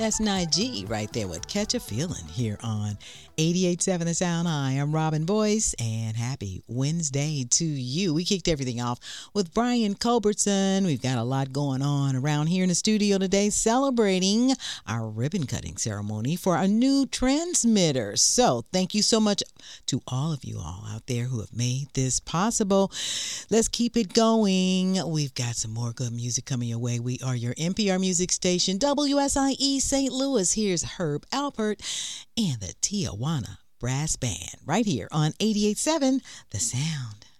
That's Nige right there with Catch a Feeling here on 88.7 The Sound. I am Robin Boyce, and happy Wednesday to you. We kicked everything off with Brian Culbertson. We've got a lot going on around here in the studio today, celebrating our ribbon cutting ceremony for a new transmitter. So thank you so much to all of you all out there who have made this possible. Let's keep it going. We've got some more good music coming your way. We are your NPR music station, WSIE St. Louis. Here's Herb Alpert and the Tijuana Brass Band right here on 88.7 The Sound.